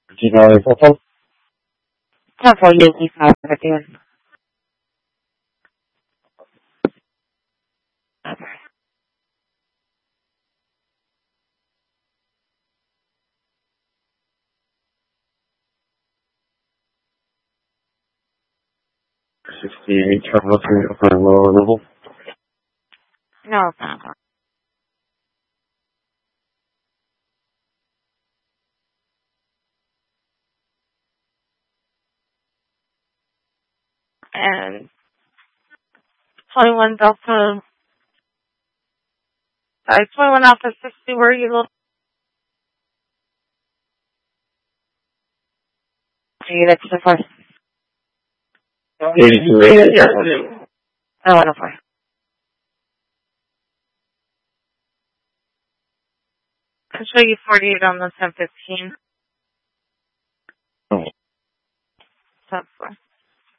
$15 photo. For you, please have it again. Okay. $68 travel to upper and lower level. No problem. And 21 Delta, 21 Alpha 60, where are you located? Unit to the first. 82. Yeah. I want to fly. I'll show you 48 on the 1015. Oh. That's fine.